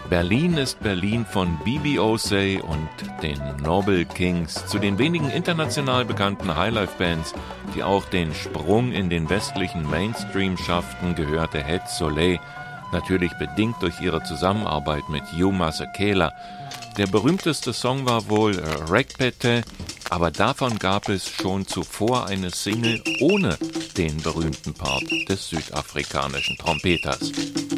Berlin ist Berlin von BB und den Noble Kings, zu den wenigen international bekannten Highlife-Bands, die auch den Sprung in den westlichen Mainstream schafften, gehörte Het Soleil, natürlich bedingt durch ihre Zusammenarbeit mit Hugh Masekela. Der berühmteste Song war wohl Rekpete, aber davon gab es schon zuvor eine Single ohne den berühmten Part des südafrikanischen Trompeters.